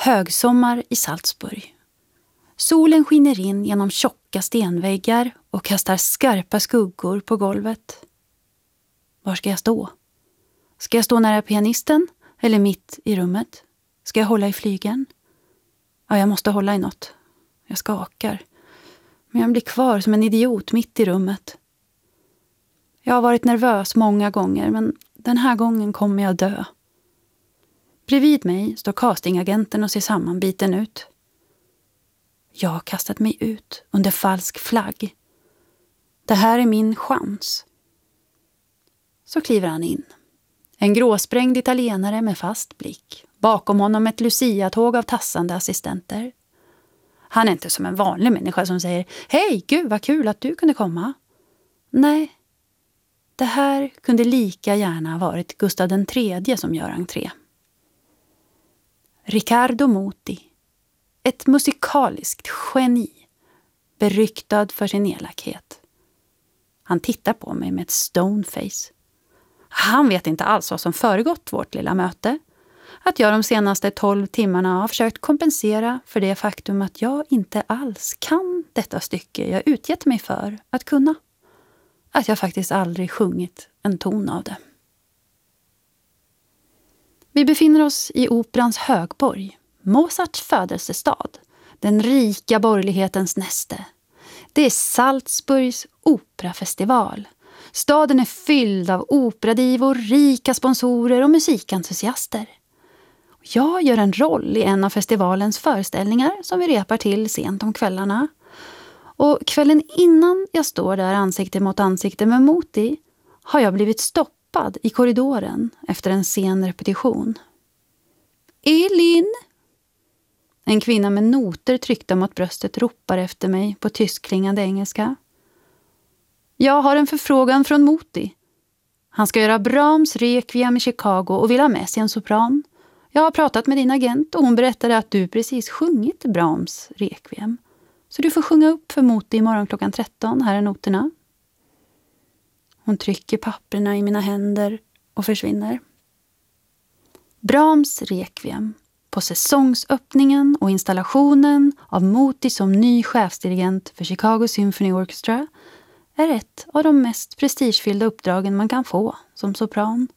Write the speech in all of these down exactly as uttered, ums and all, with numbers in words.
Högsommar i Salzburg. Solen skiner in genom tjocka stenväggar och kastar skarpa skuggor på golvet. Var ska jag stå? Ska jag stå nära pianisten eller mitt i rummet? Ska jag hålla i flygeln? Ja, jag måste hålla i något. Jag skakar. Men jag blir kvar som en idiot mitt i rummet. Jag har varit nervös många gånger, men den här gången kommer jag dö. Bredvid mig står castingagenten och ser sammanbiten ut. Jag har kastat mig ut under falsk flagg. Det här är min chans. Så kliver han in. En gråsprängd italienare med fast blick. Bakom honom ett Lucia-tåg av tassande assistenter. Han är inte som en vanlig människa som säger hej, gud vad kul att du kunde komma. Nej, det här kunde lika gärna ha varit Gustav den tredje som gör entré. Riccardo Muti. Ett musikaliskt geni. Beryktad för sin elakhet. Han tittar på mig med ett stoneface. Han vet inte alls vad som föregått vårt lilla möte. Att jag de senaste tolv timmarna har försökt kompensera för det faktum att jag inte alls kan detta stycke jag utgett mig för att kunna. Att jag faktiskt aldrig sjungit en ton av det. Vi befinner oss i operans högborg, Mozarts födelsestad, den rika borgerlighetens näste. Det är Salzburgs operafestival. Staden är fylld av operadivor, rika sponsorer och musikentusiaster. Jag gör en roll i en av festivalens föreställningar som vi repar till sent om kvällarna. Och kvällen innan jag står där ansikte mot ansikte med Muti har jag blivit stoppad i korridoren efter en sen repetition. Elin! En kvinna med noter tryckta mot bröstet ropar efter mig på tyskklingande engelska. Jag har en förfrågan från Muti. Han ska göra Brahms Requiem i Chicago och vill ha med sig en sopran. Jag har pratat med din agent och hon berättade att du precis sjungit Brahms Requiem. Så du får sjunga upp för Muti imorgon klockan tretton. Här är noterna. Hon trycker papperna i mina händer och försvinner. Brahms Requiem. På säsongsöppningen och installationen av Muti som ny chefsdirigent för Chicago Symphony Orchestra är ett av de mest prestigefyllda uppdragen man kan få som sopran.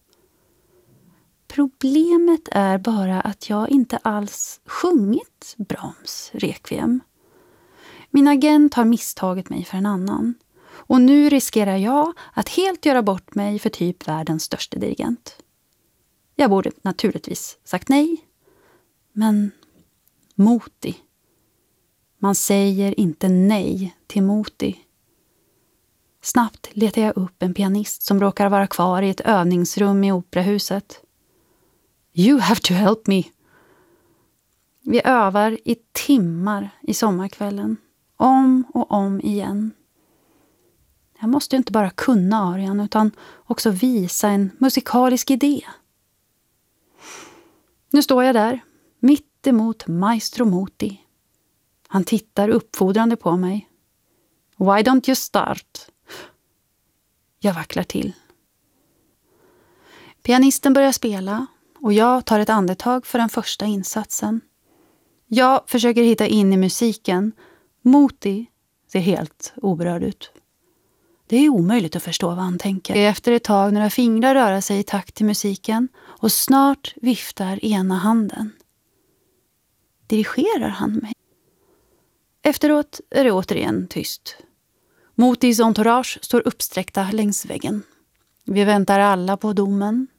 Problemet är bara att jag inte alls sjungit Brahms Requiem. Min agent har misstagit mig för en annan. Och nu riskerar jag att helt göra bort mig för typ världens största dirigent. Jag borde naturligtvis sagt nej. Men Muti. Man säger inte nej till Muti. Snabbt letar jag upp en pianist som råkar vara kvar i ett övningsrum i operahuset. You have to help me. Vi övar i timmar i sommarkvällen. Om och om igen. Jag måste ju inte bara kunna arian utan också visa en musikalisk idé. Nu står jag där, mitt emot Maestro Muti. Han tittar uppfordrande på mig. Why don't you start? Jag vacklar till. Pianisten börjar spela och jag tar ett andetag för den första insatsen. Jag försöker hitta in i musiken. Muti ser helt oberörd ut. Det är omöjligt att förstå vad han tänker. Efter ett tag några fingrar rör sig i takt till musiken och snart viftar ena handen. Dirigerar han mig? Efteråt är det återigen tyst. Mutis entourage står uppsträckta längs väggen. Vi väntar alla på domen.